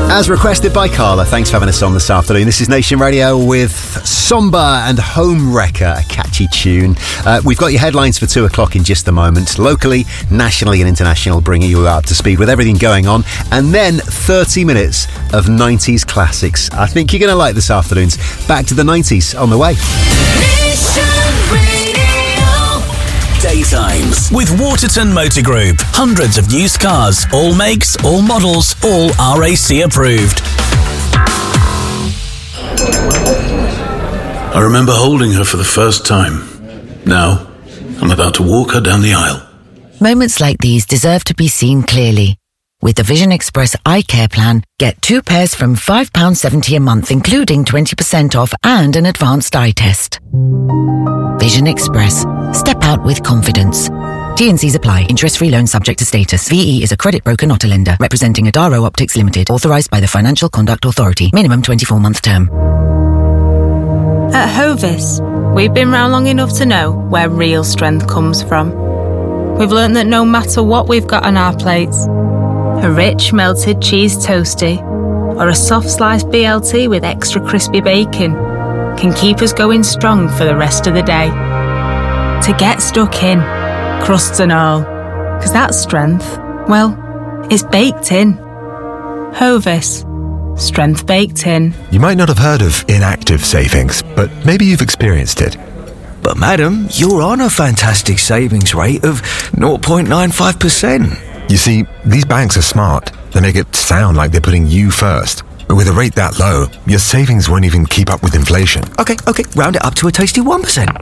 As requested by Carla, thanks for having us on this afternoon. This is Nation Radio with Somba and Home Wrecker, a catchy tune. We've got your headlines for 2 o'clock in just a moment. Locally, nationally and international, bringing you up to speed with everything going on. And then 30 minutes of 90s classics. I think you're going to like this afternoon's Back to the 90s on the way. Daytimes with Waterton Motor Group. Hundreds of used cars, all makes, all models, all RAC approved. I remember holding her for the first time. Now, I'm about to walk her down the aisle. Moments like these deserve to be seen clearly. With the Vision Express Eye Care Plan, get 2 pairs from £5.70 a month, including 20% off and an advanced eye test. Vision Express. Step out with confidence. T&Cs apply. Interest-free loan subject to status. VE is a credit broker, not a lender. Representing Adaro Optics Limited. Authorised by the Financial Conduct Authority. Minimum 24-month term. At Hovis, we've been round long enough to know where real strength comes from. We've learned that no matter what we've got on our plates, a rich melted cheese toastie or a soft sliced BLT with extra crispy bacon can keep us going strong for the rest of the day. To get stuck in, crusts and all, because that strength, well, it's baked in. Hovis. Strength baked in. You might not have heard of inactive savings, but maybe you've experienced it. But madam, you're on a fantastic savings rate of 0.95%. You see, these banks are smart. They make it sound like they're putting you first. But with a rate that low, your savings won't even keep up with inflation. Okay, round it up to a tasty 1%.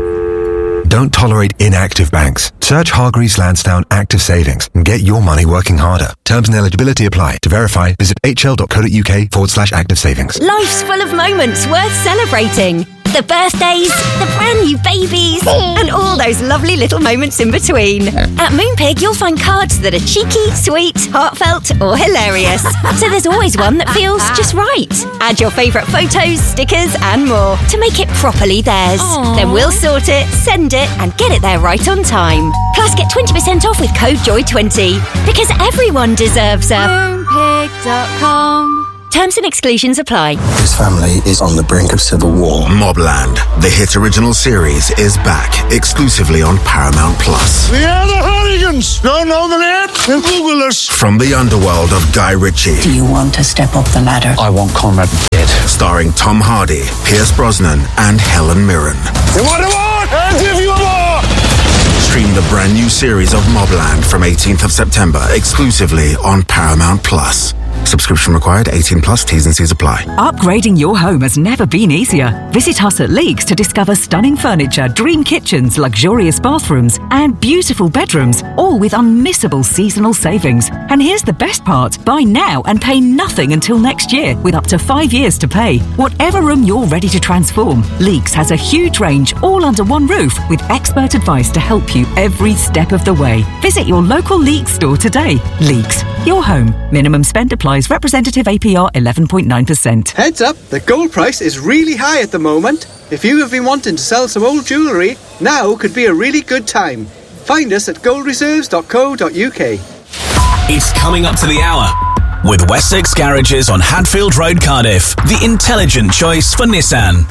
Don't tolerate inactive banks. Search Hargreaves Lansdowne Active Savings and get your money working harder. Terms and eligibility apply. To verify, visit hl.co.uk/active savings. Life's full of moments worth celebrating. The birthdays, the brand new babies, and all those lovely little moments in between. At Moonpig, you'll find cards that are cheeky, sweet, heartfelt, or hilarious. So there's always one that feels just right. Add your favourite photos, stickers, and more to make it properly theirs. Aww. Then we'll sort it, send it, and get it there right on time. Plus, get 20% off with code JOY20. Because everyone deserves a Moonpig.com. Terms and exclusions apply. His family is on the brink of civil war. Mobland, the hit original series, is back exclusively on Paramount Plus. We are the Hooligans. Don't know the name? Then Google us. From the underworld of Guy Ritchie. Do you want to step up the ladder? I want Conrad dead. Starring Tom Hardy, Pierce Brosnan, and Helen Mirren. You want a war? I'll give you a war. Stream the brand new series of Mobland from 18th of September exclusively on Paramount Plus. Subscription required, 18 plus, T's and C's apply. Upgrading your home has never been easier. Visit us at Leeks to discover stunning furniture, dream kitchens, luxurious bathrooms, and beautiful bedrooms, all with unmissable seasonal savings. And here's the best part. Buy now and pay nothing until next year, with up to 5 years to pay. Whatever room you're ready to transform, Leeks has a huge range, all under one roof, with expert advice to help you every step of the way. Visit your local Leeks store today. Leeks, your home. Minimum spend applies. Representative APR 11.9%. Heads up, the gold price is really high at the moment. If you have been wanting to sell some old jewellery, now could be a really good time. Find us at goldreserves.co.uk. It's coming up to the hour with Wessex Garages on Hadfield Road, Cardiff. The intelligent choice for Nissan.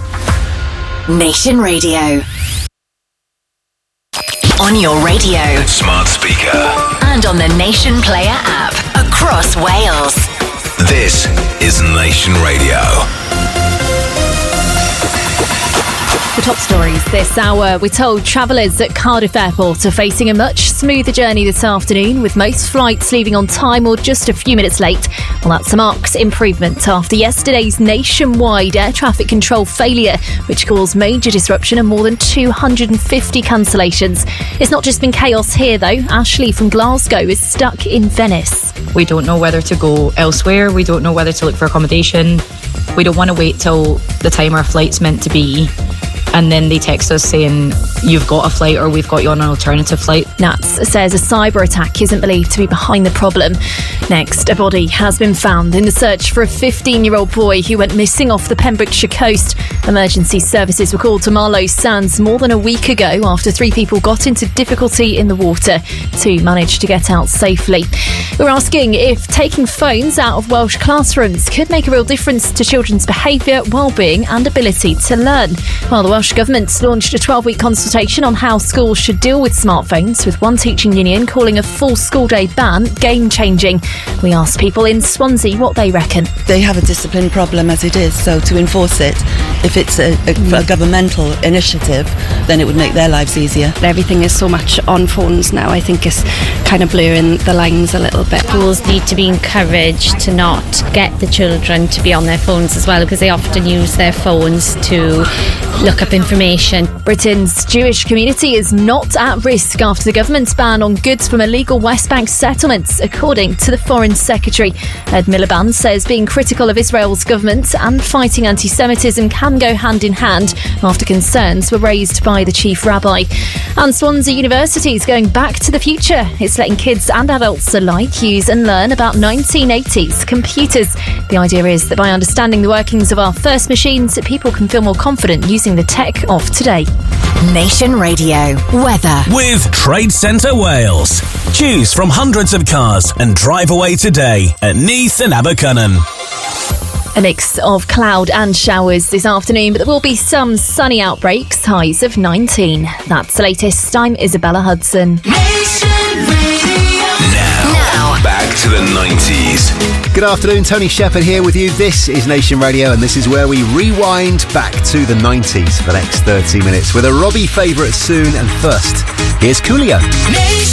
Nation Radio. On your radio, smart speaker, and on the Nation Player app across Wales. This is Nation Radio. The top stories this hour. We're told travellers at Cardiff Airport are facing a much smoother journey this afternoon, with most flights leaving on time or just a few minutes late. Well, that's a marked improvement after yesterday's nationwide air traffic control failure, which caused major disruption and more than 250 cancellations. It's not just been chaos here, though. Ashley from Glasgow is stuck in Venice. We don't know whether to go elsewhere. We don't know whether to look for accommodation. We don't want to wait till the time our flight's meant to be, and then they text us saying you've got a flight or we've got you on an alternative flight. NATS says a cyber attack isn't believed to be behind the problem. Next, a body has been found in the search for a 15-year-old boy who went missing off the Pembrokeshire coast. Emergency services were called to Marlow Sands more than a week ago after 3 people got into difficulty in the water. 2 managed to get out safely. We're asking if taking phones out of Welsh classrooms could make a real difference to children's behaviour, well-being and ability to learn. Well, the Welsh Government launched a 12-week consultation on how schools should deal with smartphones, with one teaching union calling a full school day ban game-changing. We asked people in Swansea what they reckon. They have a discipline problem as it is, so to enforce it, if it's a governmental initiative, then it would make their lives easier. Everything is so much on phones now. I think it's kind of blurring the lines a little bit. Schools need to be encouraged to not get the children to be on their phones as well, because they often use their phones to look up information. Britain's Jewish community is not at risk after the government's ban on goods from illegal West Bank settlements, according to the Foreign Secretary. Ed Miliband says being critical of Israel's government and fighting anti-Semitism can go hand in hand after concerns were raised by the chief rabbi. And Swansea University is going back to the future. It's letting kids and adults alike use and learn about 1980s computers. The idea is that by understanding the workings of our first machines, people can feel more confident using the tech of today. Nation Radio weather with Trade Centre Wales. Choose from hundreds of cars and drive away today at Neath and Abercynon. A mix of cloud and showers this afternoon, but there will be some sunny outbreaks, highs of 19. That's the latest. I'm Isabella Hudson. Now, back to the 90s. Good afternoon, Tony Shepherd here with you. This is Nation Radio, and this is where we rewind back to the 90s for the next 30 minutes with a Robbie favourite soon. And first, here's Coolio.